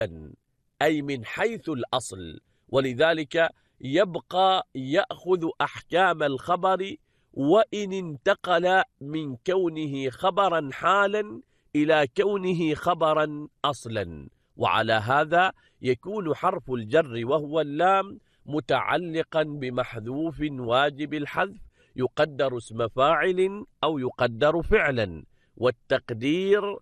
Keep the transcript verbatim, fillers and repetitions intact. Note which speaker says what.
Speaker 1: أي من حيث الأصل، ولذلك يبقى يأخذ أحكام الخبر وإن انتقل من كونه خبرا حالا إلى كونه خبرا أصلا. وعلى هذا يكون حرف الجر وهو اللام متعلقا بمحذوف واجب الحذف يقدر اسم فاعل أو يقدر فعلا، والتقدير